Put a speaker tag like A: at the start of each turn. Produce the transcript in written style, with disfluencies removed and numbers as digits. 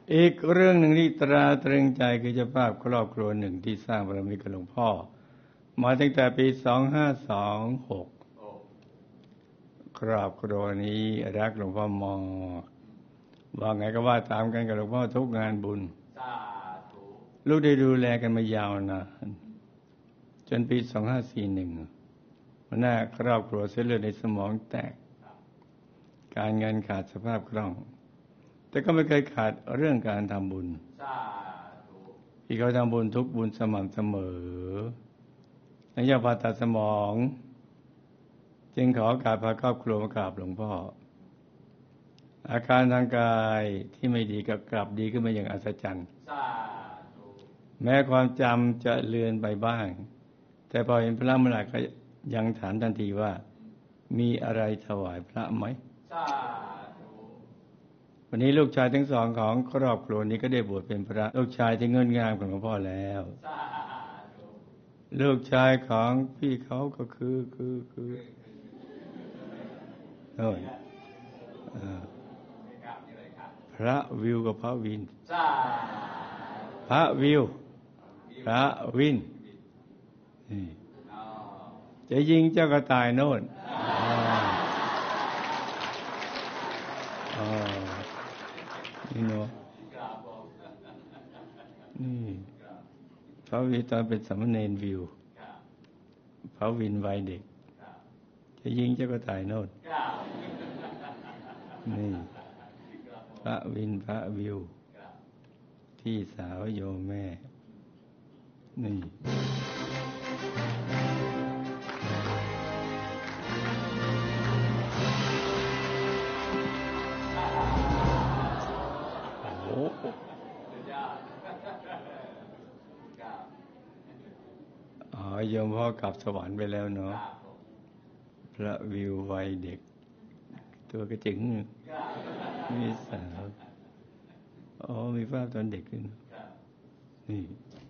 A: อีกเรื่องหนึ่งที่ตราตรึงใจคือเจ้าภาพครอบครัวหนึ่งที่สร้างบารมีกับหลวงพ่อมาตั้งแต่ปี 2526ครอบครัวนี้รักหลวงพ่อมากว่าไงก็ว่าตามกันกับหลวงพ่อทุกงานบุญลูกได้ดูแลกันมายาวนานจนปี 2541หัวหน้าครอบครัวเส้นเลือดในสมองแตกการเงินขาดสภาพคล่องแต่ก็ไม่เคยขาดเรื่องการทำบุญที่เขาทำบุญทุกบุญสม่ำเสมอหลังจากผ่าตัดสมองจึงขอโอกาสพาครอบครัวมากราบหลวงพ่ออาการทางกายที่ไม่ดีก็กลับดีขึ้นมาอย่างอัศจรรย์แม้ความจำจะเลือนไปบ้างแต่พอเห็นพระเมื่อไหร่ก็ยังถามทันทีว่ามีอะไรถวายพระไหมวันนี้ลูกชายทั้งสองของครอบครัวนี้ก็ได้บวชเป็นพระลูกชายที่งดงามของหลวงพ่อแล้วลูกชายของพี่เขาก็คือโน่นพระวิวกับพระวินพระวิวพระวินจะยิงเจ้ากระต่ายโน่นนี่เนาะนี่พระวินตอนเป็นสามเณรวิวพระวินวัยเด็กจะยิงเจ้ากระต่ายโน่นนี่พระวินพระวิวพี่สาวโยมแม่นี่โยมพ่อกลับสวรรค์ไปแล้วเนาะพระวิววัยเด็กตัวกระจึงมีสาวมีภาพตอนเด็กขึ้นนี่